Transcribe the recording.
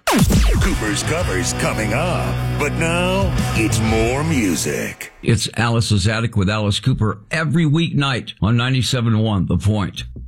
Cooper's Covers coming up. But now, it's more music. It's Alice's Attic with Alice Cooper every weeknight on 97.1 The Point.